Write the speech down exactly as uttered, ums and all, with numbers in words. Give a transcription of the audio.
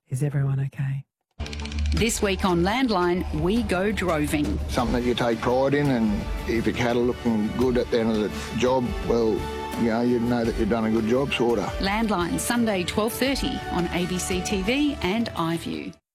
Is everyone okay? This week on Landline, we go droving. Something that you take pride in, and if your cattle looking good at the end of the job, well, you know, you know that you've done a good job, sort of. Landline, Sunday twelve thirty on A B C T V and iView.